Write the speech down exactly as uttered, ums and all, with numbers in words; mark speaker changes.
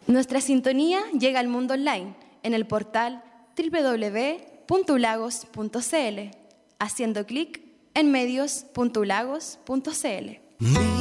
Speaker 1: Nuestra sintonía llega al mundo online en el portal doble u doble u doble u punto ulagos punto c l, haciendo clic en medios punto ulagos punto c l.